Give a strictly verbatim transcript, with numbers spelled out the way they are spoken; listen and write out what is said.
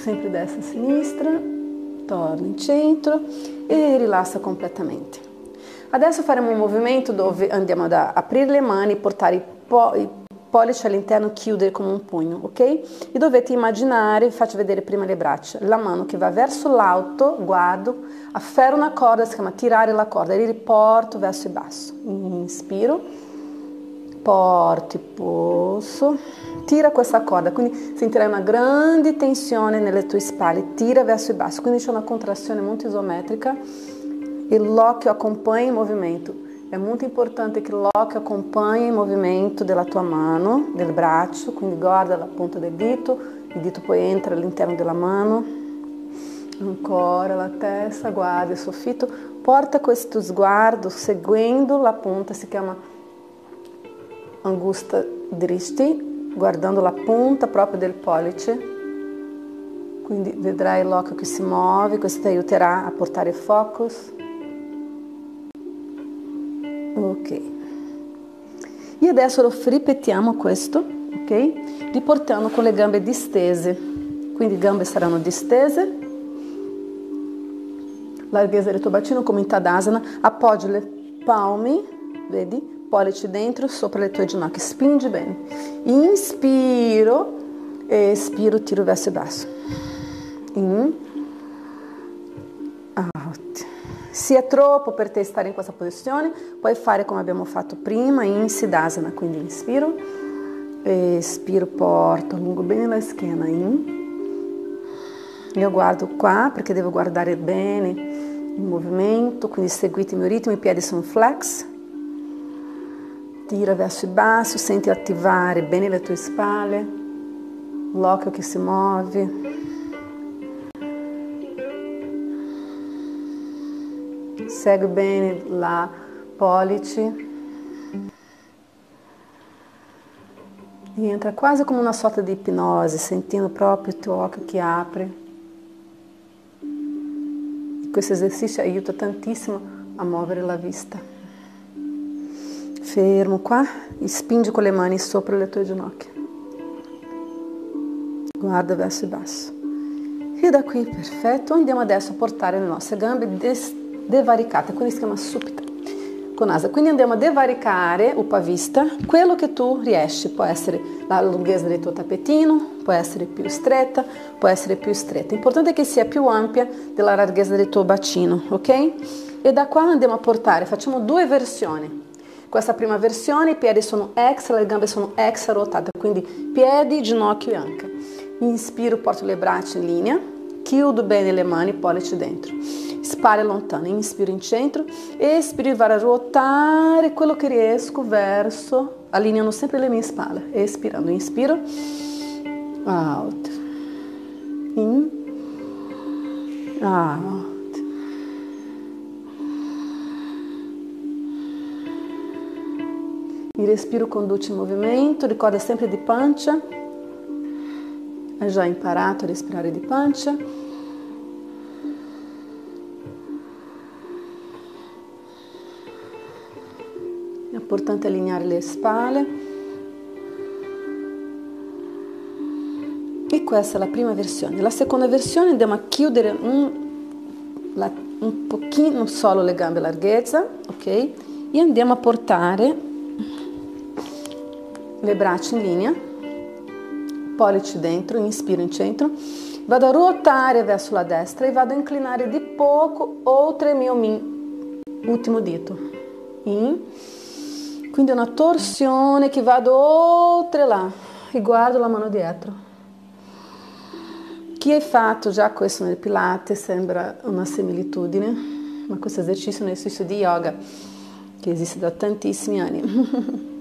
sempre destra e sinistra, torna in centro e rilassa completamente. Adesso faremo un movimento dove andiamo ad aprire le mani, portare i, po i pollici all'interno, chiudere come un pugno, ok? E dovete immaginare, faccio vedere prima le braccia, la mano che va verso l'alto, guardo, afferro una corda, si chiama tirare la corda, e riporto verso il basso. Inspiro, porto e posso, tira questa corda, quindi sentirai una grande tensione nelle tue spalle, tira verso il basso, quindi c'è una contrazione molto isometrica e l'occhio accompagna il movimento. È molto importante che l'occhio accompagni il movimento della tua mano, del braccio, quindi guarda la punta del dito, il dito poi entra all'interno della mano, ancora la testa, guarda il soffitto, porta questo sguardo seguendo la punta, si chiama Angusta Drishti, guardando la punta proprio del pollice, quindi vedrai l'occhio che si muove, questo ti aiuterà a portare focus. Ok, e adesso ripetiamo questo, ok? Riportando con le gambe distese, quindi le gambe saranno distese, larghezza del tuo bacino come in Tadasana, appoggi le palme, vedi? Pollice dentro, sopra le tue ginocchia, spingi bene, inspiro, espiro, tiro verso il basso, in, out. Se è troppo per te stare in questa posizione, puoi fare come abbiamo fatto prima in Siddhasana, quindi inspiro, espiro, porto, allungo bene la schiena, in. Io guardo qua perché devo guardare bene il movimento, quindi seguite il mio ritmo, i piedi sono flex, tira verso il basso, senti attivare bene le tue spalle, l'occhio che si muove. Segui bene la pollice, entra quasi come una sorta di ipnosi, sentendo proprio il tuo occhio che apre. E questo esercizio aiuta tantissimo a muovere la vista. Fermo qua e spingi con le mani sopra le tue ginocchia. Guarda verso il basso. E da qui, perfetto, andiamo adesso a portare le nostre gambe devaricate, quindi si chiama Supita Konasana. Quindi andiamo a devaricare Upavista, quello che tu riesci, può essere la lunghezza del tuo tappetino, può essere più stretta, può essere più stretta. L'importante è che sia più ampia della larghezza del tuo bacino, ok? E da qua andiamo a portare, facciamo due versioni. Questa prima versione, i piedi sono extra, le gambe sono extra rotate, quindi piedi, ginocchio e anca. Inspiro, porto le braccia in linea, chiudo bene le mani, pollice dentro. Spalle lontane, inspiro in centro, espiro e vado a ruotare quello che riesco verso, allineando sempre le mie spalle, espirando, inspiro, out, in, out. Il respiro conduce il movimento, ricorda sempre di pancia, hai già imparato a respirare di pancia. È importante allineare le spalle. E questa è la prima versione. La seconda versione andiamo a chiudere un, la, un pochino solo le gambe larghezza, ok? E andiamo a portare le braccia in linea, pollice dentro, inspiro in centro, vado a ruotare verso la destra e vado a inclinare di poco oltre il mio ultimo dito. In. Quindi una torsione che vado oltre là e guardo la mano dietro. Chi hai fatto già questo nel Pilates sembra una similitudine, ma questo esercizio è un esercizio di yoga che esiste da tantissimi anni.